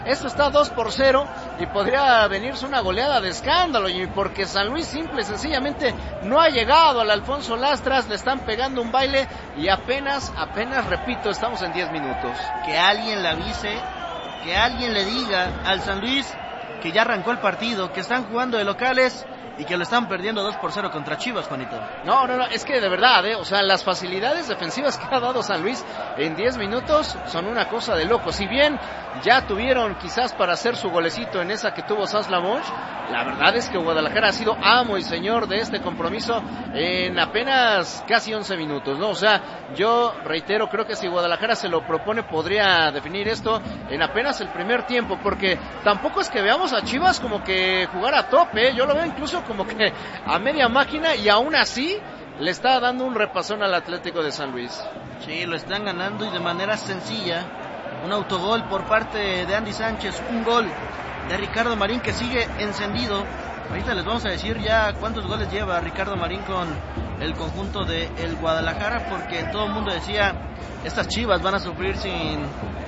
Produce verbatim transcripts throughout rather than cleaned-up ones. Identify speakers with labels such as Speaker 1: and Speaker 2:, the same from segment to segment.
Speaker 1: Esto está dos por cero y podría venirse una goleada de escándalo, porque San Luis simple y sencillamente no ha llegado al Alfonso Lastras, le están pegando un baile y apenas, apenas, repito, estamos en diez minutos.
Speaker 2: Que alguien le avise, que alguien le diga al San Luis que ya arrancó el partido, que están jugando de locales y que lo están perdiendo dos por cero contra Chivas, Juanito.
Speaker 1: No, no, no, es que de verdad, ¿eh? O sea, las facilidades defensivas que ha dado San Luis en diez minutos son una cosa de loco. Si bien ya tuvieron quizás para hacer su golecito en esa que tuvo Saslamón, la verdad es que Guadalajara ha sido amo y señor de este compromiso en apenas casi once minutos, ¿no? O sea, yo reitero, creo que si Guadalajara se lo propone podría definir esto en apenas el primer tiempo, porque tampoco es que veamos a Chivas como que jugar a tope, ¿eh? Yo lo veo incluso como que a media máquina y aún así le está dando un repasón al Atlético de San Luis.
Speaker 2: Sí, lo están ganando y de manera sencilla. Un autogol por parte de Andy Sánchez, un gol de Ricardo Marín que sigue encendido. Ahorita les vamos a decir ya cuántos goles lleva Ricardo Marín con el conjunto de el Guadalajara, porque todo el mundo decía, estas Chivas van a sufrir sin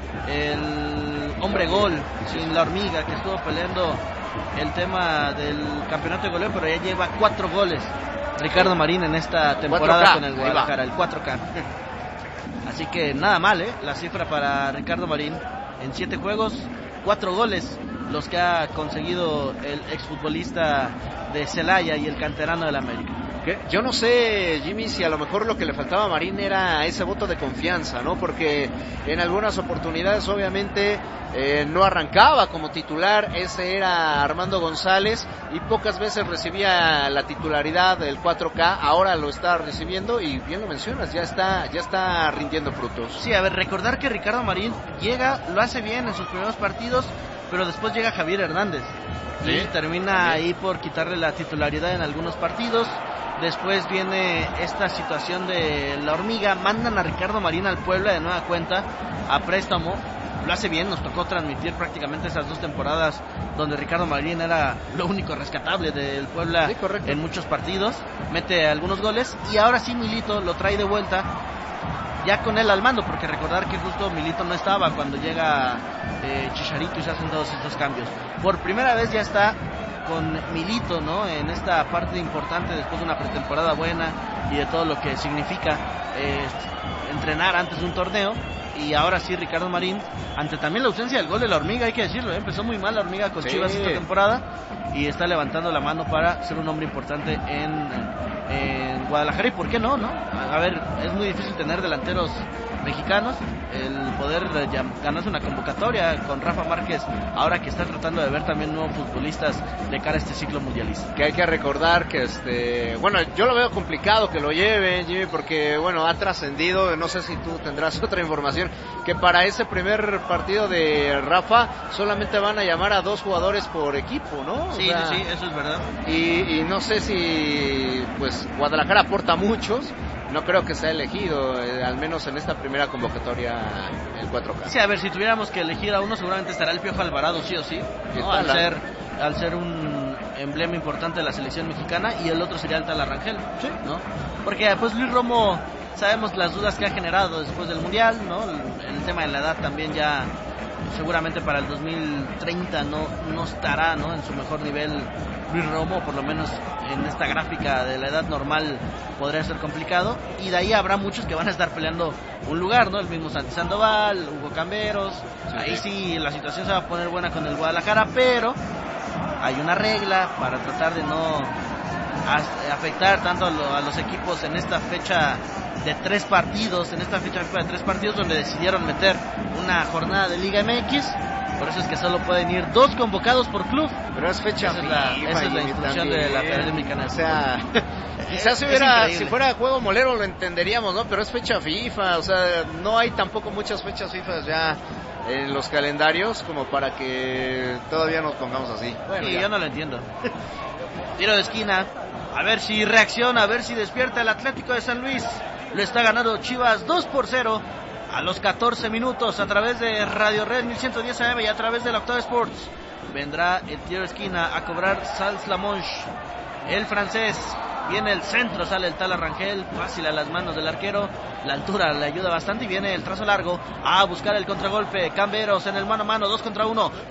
Speaker 2: el hombre gol, sin la hormiga que estuvo peleando el tema del campeonato de goleo, pero ya lleva cuatro goles Ricardo Marín en esta temporada con el Guadalajara, el cuatro K. Así que nada mal, ¿eh? La cifra para Ricardo Marín en siete juegos, cuatro goles los que ha conseguido el exfutbolista de Celaya y el canterano del América.
Speaker 1: Yo no sé, Jimmy, si a lo mejor lo que le faltaba a Marín era ese voto de confianza, ¿no? Porque en algunas oportunidades obviamente eh, no arrancaba como titular, ese era Armando González, y pocas veces recibía la titularidad del cuatro K, ahora lo está recibiendo y bien lo mencionas, ya está, ya está rindiendo frutos.
Speaker 2: Sí, a ver, recordar que Ricardo Marín llega, lo hace bien en sus primeros partidos, pero después llega Javier Hernández y sí, termina también ahí por quitarle la titularidad en algunos partidos. Después viene esta situación de la hormiga, mandan a Ricardo Marín al Puebla de nueva cuenta a préstamo, lo hace bien, nos tocó transmitir prácticamente esas dos temporadas donde Ricardo Marín era lo único rescatable del Puebla, sí, en muchos partidos, mete algunos goles y ahora sí Milito lo trae de vuelta ya con él al mando, porque recordar que justo Milito no estaba cuando llega eh, Chicharito y se hacen todos estos cambios. Por primera vez ya está con Milito, ¿no? En esta parte importante después de una pretemporada buena y de todo lo que significa eh, entrenar antes de un torneo. Y ahora sí Ricardo Marín, ante también la ausencia del gol de la hormiga, hay que decirlo, ¿eh? Empezó muy mal la hormiga con sí. Chivas esta temporada y está levantando la mano para ser un hombre importante en, en Guadalajara. Y por qué no, ¿no? A ver, es muy difícil tener delanteros mexicanos, el poder ganarse una convocatoria con Rafa Márquez, ahora que está tratando de ver también nuevos futbolistas de cara a este ciclo mundialista.
Speaker 1: Que hay que recordar que este, bueno, yo lo veo complicado que lo lleve, Jimmy, porque bueno, ha trascendido, no sé si tú tendrás otra información, que para ese primer partido de Rafa solamente van a llamar a dos jugadores por equipo, ¿no?
Speaker 2: Sí, o sea, sí, eso es verdad.
Speaker 1: Y, y no sé si pues Guadalajara aporta muchos. No creo que sea elegido, eh, al menos en esta primera convocatoria, el cuatro K.
Speaker 2: Sí, a ver, si tuviéramos que elegir a uno, seguramente estará el Piojo Alvarado, sí o sí, ¿no? al, la... ser, al ser un emblema importante de la selección mexicana, y el otro sería el Tala Rangel,
Speaker 1: sí,
Speaker 2: ¿no? Porque pues Luis Romo, sabemos las dudas que ha generado después del Mundial, ¿no? El, el tema de la edad también ya, seguramente para el dos mil treinta no, no estará, ¿no? En su mejor nivel Luis Romo, por lo menos en esta gráfica de la edad normal podría ser complicado, y de ahí habrá muchos que van a estar peleando un lugar, ¿no? El mismo Santi Sandoval, Hugo Camberos, sí, ahí sí la situación se va a poner buena con el Guadalajara, pero hay una regla para tratar de no afectar tanto a, lo, a los equipos en esta fecha de tres partidos, en esta fecha de tres partidos donde decidieron meter una jornada de Liga M X. Por eso es que solo pueden ir dos convocados por club.
Speaker 1: Pero es fecha
Speaker 2: esa FIFA. Es la, esa es la instrucción también de la Federación Mexicana.
Speaker 1: O sea, quizás si hubiera, si fuera juego molero lo entenderíamos, ¿no? Pero es fecha FIFA, o sea, no hay tampoco muchas fechas FIFA ya en los calendarios como para que todavía nos pongamos así.
Speaker 2: Bueno, sí, yo no lo entiendo. Tiro de esquina, a ver si reacciona, a ver si despierta el Atlético de San Luis. Lo está ganando Chivas dos por cero. A los catorce minutos, a través de Radio Red mil ciento diez A M y a través de la Octava Sports, vendrá el tiro de esquina a cobrar Saslamón, el francés. Viene el centro, sale el Tala Rangel, fácil a las manos del arquero, la altura le ayuda bastante y viene el trazo largo a buscar el contragolpe. Camberos en el mano a mano, dos contra uno.